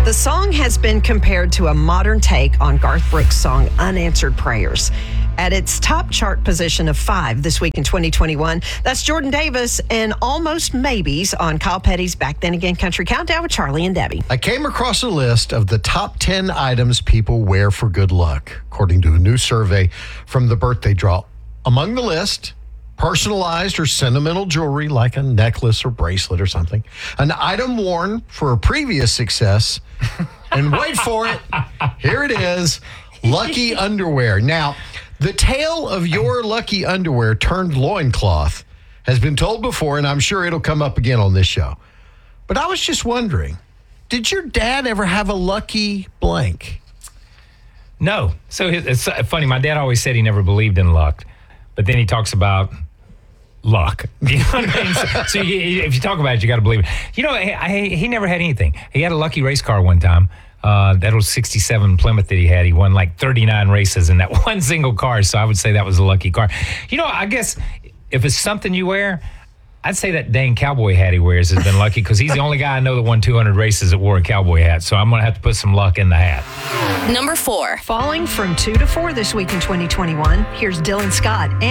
The song has been compared to a modern take on Garth Brooks' song Unanswered Prayers. At its top chart position of 5 this week in 2021, that's Jordan Davis and Almost Maybes on Kyle Petty's Back Then Again Country Countdown with Charlie and Debbie. I came across a list of the top 10 items people wear for good luck, according to a new survey from the Birthday Draw. Among the list, personalized or sentimental jewelry like a necklace or bracelet or something, an item worn for a previous success, and wait for it, here it is, lucky underwear. Now, the tale of your lucky underwear turned loincloth has been told before, and I'm sure it'll come up again on this show. But I was just wondering, did your dad ever have a lucky blank? No. So it's funny. My dad always said he never believed in luck, but then he talks about luck. You know what I mean? So if you talk about it, you got to believe it. You know, he never had anything. He had a lucky race car one time. That was 67 Plymouth that he had. He won like 39 races in that one single car. So I would say that was a lucky car. You know, I guess if it's something you wear, I'd say that dang cowboy hat he wears has been lucky because he's the only guy I know that won 200 races that wore a cowboy hat. So I'm going to have to put some luck in the hat. Number 4. Falling from 2 to 4 this week in 2021, here's Dylan Scott.